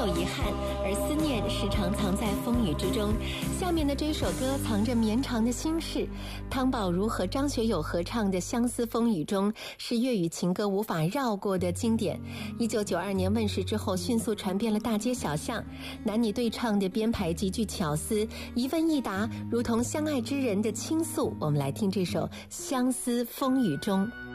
有遗憾，而思念时常藏在风雨之中。下面的这首歌藏着绵长的心事，汤宝如和张学友合唱的《相思风雨中》是粤语情歌无法绕过的经典。1992年问世之后，迅速传遍了大街小巷，男女对唱的编排极具巧思，一问一答，如同相爱之人的倾诉。我们来听这首《相思风雨中》。